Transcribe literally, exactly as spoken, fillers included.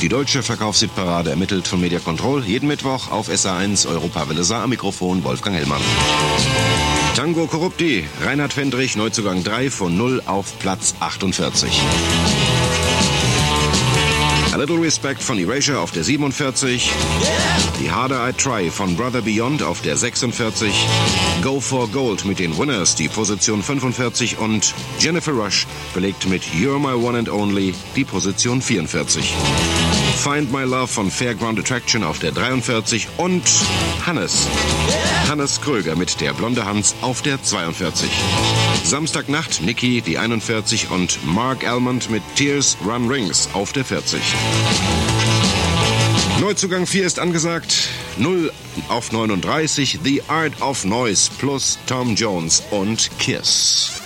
Die deutsche Verkaufshitparade ermittelt von Media Control. Jeden Mittwoch auf S A eins Europa Welle Saar. Am Mikrofon Wolfgang Hellmann. Tango Corrupti, Reinhard Fendrich, Neuzugang drei von null auf Platz achtundvierzig. A Little Respect von Erasure auf der siebenundvierzig. The Harder I Try von Brother Beyond auf der sechsundvierzig. Go for Gold mit den Winners, die Position fünfundvierzig. Und Jennifer Rush belegt mit You're My One and Only die Position vierundvierzig. Find My Love von Fairground Attraction auf der dreiundvierzig. Und Hannes. Hannes Kröger mit Der blonde Hans auf der zweiundvierzig. Samstagnacht Nicky, die einundvierzig. Und Mark Almond mit Tears Run Rings auf der vierzig. Neuzugang vier ist angesagt. null auf neununddreißig. The Art of Noise plus Tom Jones und Kiss.